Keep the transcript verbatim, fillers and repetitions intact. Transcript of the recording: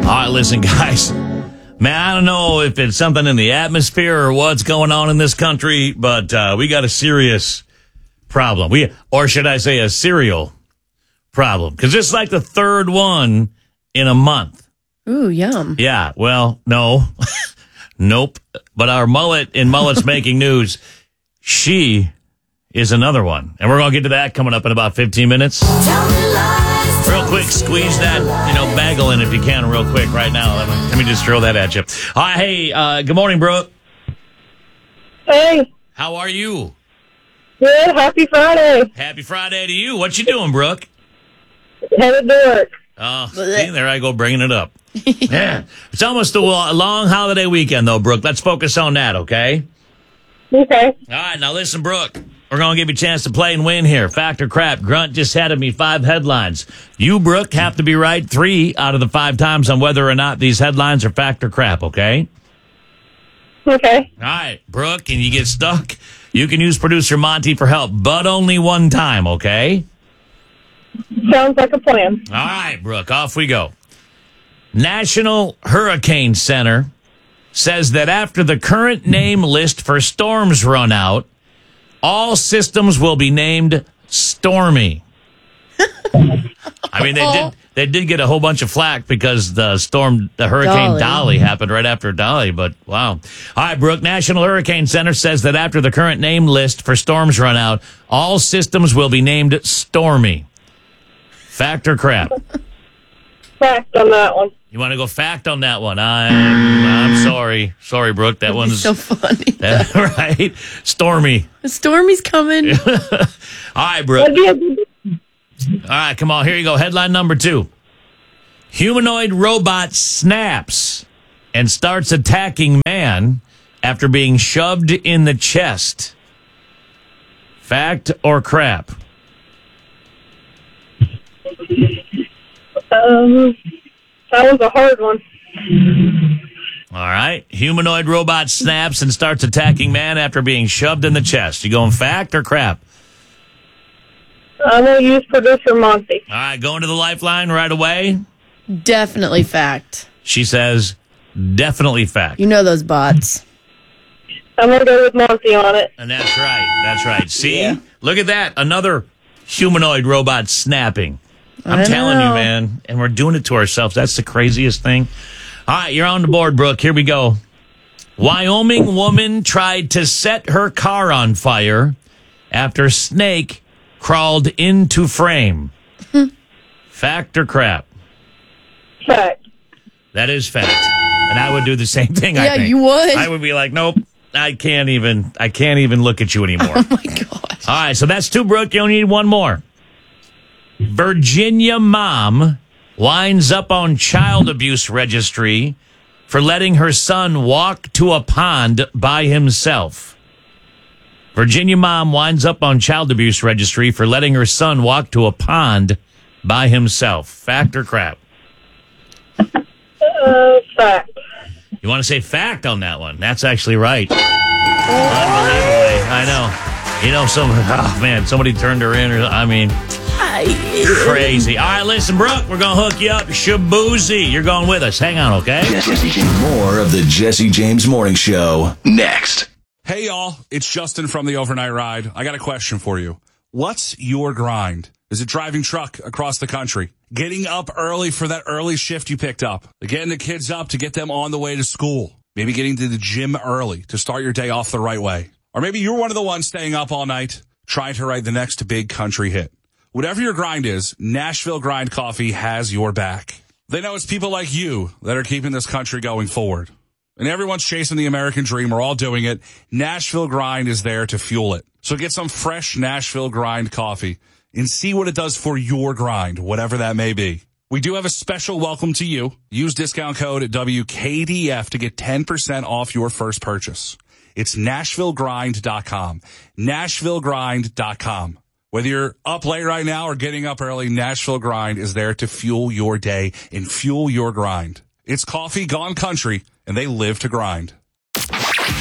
right, listen, guys. Man, I don't know if it's something in the atmosphere or what's going on in this country, but uh, we got a serious problem. We, or should I say a serial problem? Because it's like the third one in a month. Ooh, yum. Yeah, well, no. Nope. But our mullet in Mullet's Making News, she is another one. And we're going to get to that coming up in about fifteen minutes. Real quick, squeeze that, you know, bagel in if you can real quick right now. Let me, let me just throw that at you. All right, hey, uh, good morning, Brooke. Hey. How are you? Good. Happy Friday. Happy Friday to you. What you doing, Brooke? Headed to work. Oh, see, there I go bringing it up. Yeah. It's almost a long holiday weekend, though, Brooke. Let's focus on that, okay? Okay. All right, now listen, Brooke. We're going to give you a chance to play and win here. Fact or crap. Grunt just handed me five headlines. You, Brooke, have to be right three out of the five times on whether or not these headlines are fact or crap, okay? Okay. All right, Brooke, and you get stuck, you can use producer Monty for help, but only one time, okay? Sounds like a plan. All right, Brooke, off we go. National Hurricane Center says that after the current name list for storms run out, all systems will be named Stormy. I mean, they did they did get a whole bunch of flack because the storm, the Hurricane Dolly. Dolly happened right after Dolly, but wow. All right, Brooke, National Hurricane Center says that after the current name list for storms run out, all systems will be named Stormy. Fact or crap? Fact on that one. You want to go fact on that one? I'm I'm sorry. Sorry, Brooke. That one's so funny. That, right? Stormy. Stormy's coming. All right, Brooke. All right, come on. Here you go. Headline number two. Humanoid robot snaps and starts attacking man after being shoved in the chest. Fact or crap? Um, that was a hard one. All right. Humanoid robot snaps and starts attacking man after being shoved in the chest. You going fact or crap? I'm going to use producer Monty. All right. Going to the lifeline right away. Definitely fact. She says definitely fact. You know those bots. I'm going to go with Monty on it. And that's right. That's right. See? Yeah. Look at that. Another humanoid robot snapping. I'm I telling know. you, man. And we're doing it to ourselves. That's the craziest thing. All right, you're on the board, Brooke. Here we go. Wyoming woman tried to set her car on fire after snake crawled into frame. Fact or crap? Fact. That is fact. And I would do the same thing, I Yeah, think. you would. I would be like, nope, I can't even, I can't even look at you anymore. Oh, my gosh. All right, so that's two, Brooke. You only need one more. Virginia mom winds up on child abuse registry for letting her son walk to a pond by himself. Virginia mom winds up on child abuse registry for letting her son walk to a pond by himself. Fact or crap? Uh, fact. You want to say fact on that one? That's actually right. Unbelievably. I know. You know, some, oh man, somebody turned her in, or, I mean, crazy. All right, listen, Brooke, we're going to hook you up. Shaboozy, you're going with us. Hang on, okay? More of the Jesse James Morning Show next. Hey, y'all. It's Justin from the Overnight Ride. I got a question for you. What's your grind? Is it driving truck across the country? Getting up early for that early shift you picked up? Getting the kids up to get them on the way to school? Maybe getting to the gym early to start your day off the right way? Or maybe you're one of the ones staying up all night trying to write the next big country hit. Whatever your grind is, Nashville Grind Coffee has your back. They know it's people like you that are keeping this country going forward. And everyone's chasing the American dream. We're all doing it. Nashville Grind is there to fuel it. So get some fresh Nashville Grind coffee and see what it does for your grind, whatever that may be. We do have a special welcome to you. Use discount code W K D F to get ten percent off your first purchase. It's Nashville Grind dot com. Nashville Grind dot com. Whether you're up late right now or getting up early, Nashville Grind is there to fuel your day and fuel your grind. It's coffee gone country, and they live to grind.